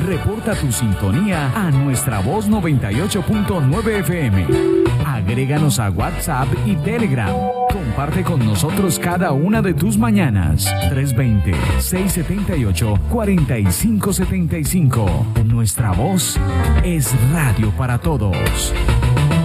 Reporta tu sintonía a Nuestra Voz 98.9 FM. Agréganos a WhatsApp y Telegram. Comparte con nosotros cada una de tus mañanas. 320-678-4575. Nuestra Voz es radio para todos.